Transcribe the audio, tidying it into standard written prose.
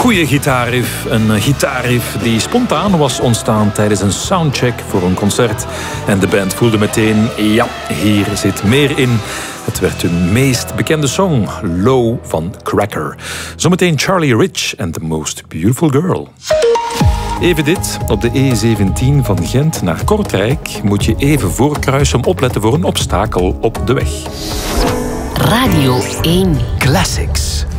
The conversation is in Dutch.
Goeie gitaarriff. Een gitaarriff die spontaan was ontstaan tijdens een soundcheck voor een concert. En de band voelde meteen, ja, hier zit meer in. Het werd hun meest bekende song, Low van Cracker. Zometeen Charlie Rich and the Most Beautiful Girl. Even dit, op de E17 van Gent naar Kortrijk moet je even voorkruisen om opletten voor een obstakel op de weg. Radio 1 Classics.